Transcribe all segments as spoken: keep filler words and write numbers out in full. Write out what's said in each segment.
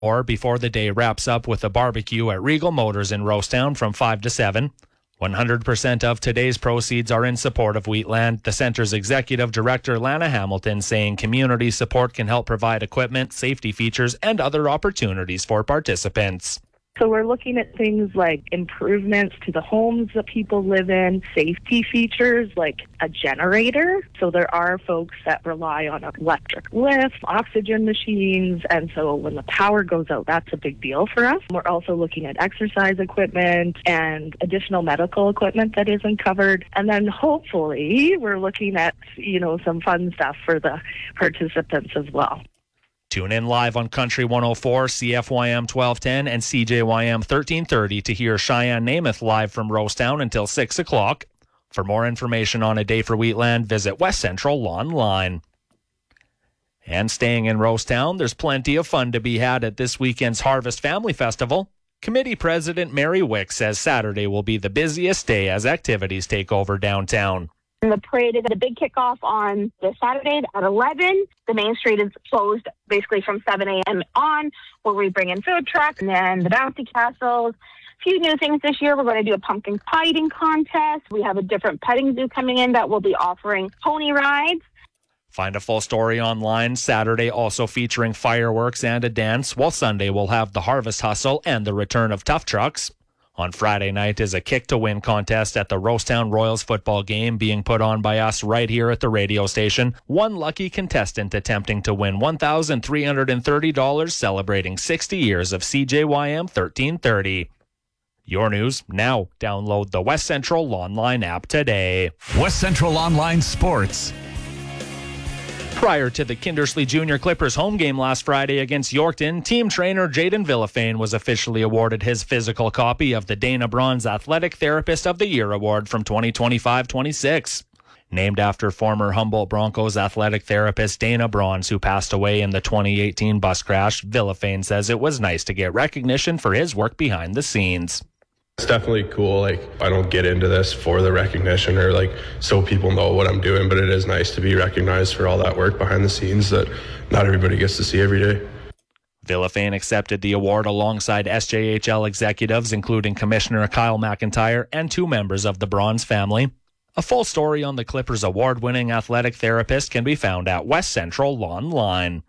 or before the day wraps up with a barbecue at Regal Motors in Rosetown from five to seven. one hundred percent of today's proceeds are in support of Wheatland, the center's executive director Lana Hamilton saying community support can help provide equipment, safety features, and other opportunities for participants. So we're looking at things like improvements to the homes that people live in, safety features like a generator. So there are folks that rely on electric lifts, oxygen machines, and so when the power goes out, that's a big deal for us. We're also looking at exercise equipment and additional medical equipment that isn't covered. And then hopefully we're looking at, you know, some fun stuff for the participants as well. Tune in live on Country one oh four, C F Y M twelve ten, and C J Y M thirteen thirty to hear Cheyenne Namath live from Rosetown until six o'clock. For more information on A Day for Wheatland, visit West Central Online. And staying in Rosetown, there's plenty of fun to be had at this weekend's Harvest Family Festival. Committee President Mary Wick says Saturday will be the busiest day as activities take over downtown. The parade is a big kickoff on the Saturday at eleven. The main street is closed basically from seven a.m. on, where we bring in food trucks and then the bouncy castles. A few new things this year. We're going to do a pumpkin pie eating contest. We have a different petting zoo coming in that will be offering pony rides. Find a full story online. Saturday also featuring fireworks and a dance, while Sunday will have the Harvest Hustle and the return of Tough Trucks. On Friday night is a kick-to-win contest at the Rosetown Royals football game being put on by us right here at the radio station. One lucky contestant attempting to win one thousand three hundred thirty dollars celebrating sixty years of C J Y M thirteen thirty. Your news now. Download the West Central Online app today. West Central Online Sports. Prior to the Kindersley Junior Clippers home game last Friday against Yorkton, team trainer Jaden Villafane was officially awarded his physical copy of the Dana Bronze Athletic Therapist of the Year Award from twenty twenty-five twenty-six. Named after former Humboldt Broncos athletic therapist Dana Bronze, who passed away in the twenty eighteen bus crash, Villafane says it was nice to get recognition for his work behind the scenes. It's definitely cool. Like, I don't get into this for the recognition or like so people know what I'm doing, but it is nice to be recognized for all that work behind the scenes that not everybody gets to see every day. Villafane accepted the award alongside S J H L executives, including Commissioner Kyle McIntyre and two members of the Bronze family. A full story on the Clippers award-winning athletic therapist can be found at West Central Online.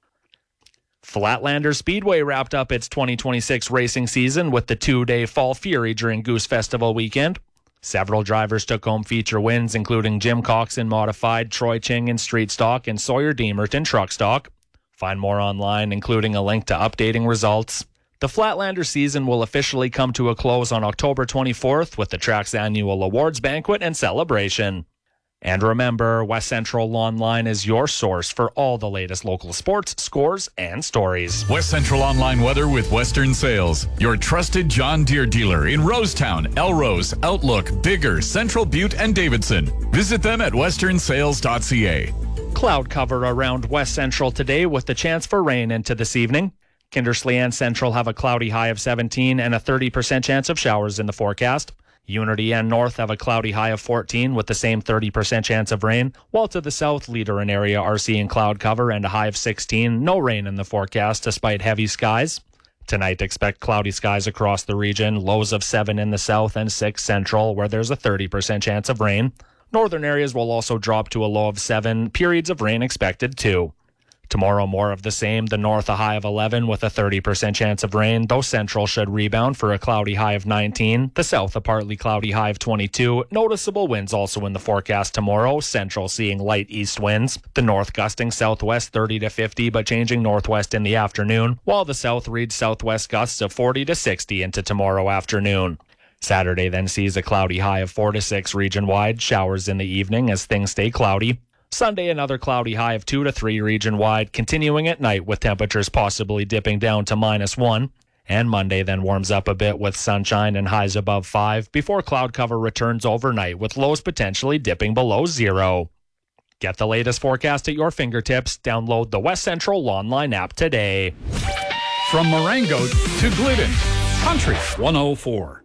Flatlander Speedway wrapped up its twenty twenty-six racing season with the two-day Fall Fury during Goose Festival weekend. Several drivers took home feature wins, including Jim Cox in Modified, Troy Ching in Street Stock, and Sawyer Deemert in Truck Stock. Find more online, including a link to updating results. The Flatlander season will officially come to a close on October twenty-fourth with the track's annual awards banquet and celebration. And remember, West Central Online is your source for all the latest local sports, scores, and stories. West Central Online weather with Western Sales, your trusted John Deere dealer in Rosetown, Elrose, Outlook, Bigger, Central Butte, and Davidson. Visit them at western sales dot c a. Cloud cover around West Central today with the chance for rain into this evening. Kindersley and Central have a cloudy high of seventeen and a thirty percent chance of showers in the forecast. Unity and North have a cloudy high of fourteen with the same thirty percent chance of rain, while to the south, Leader and area are seeing cloud cover and a high of sixteen. No rain in the forecast despite heavy skies. Tonight, expect cloudy skies across the region, lows of seven in the south and six central, where there's a thirty percent chance of rain. Northern areas will also drop to a low of seven, periods of rain expected too. Tomorrow, more of the same. The north, a high of eleven with a thirty percent chance of rain, though central should rebound for a cloudy high of nineteen. The south, a partly cloudy high of twenty-two. Noticeable winds also in the forecast tomorrow. Central seeing light east winds. The north gusting southwest thirty to fifty, but changing northwest in the afternoon, while the south reads southwest gusts of forty to sixty into tomorrow afternoon. Saturday then sees a cloudy high of four to six region-wide. Showers in the evening as things stay cloudy. Sunday, another cloudy high of two to three region-wide, continuing at night with temperatures possibly dipping down to minus one. And Monday then warms up a bit with sunshine and highs above five before cloud cover returns overnight with lows potentially dipping below zero. Get the latest forecast at your fingertips. Download the West Central Online app today. From Marengo to Glidden, Country one oh four.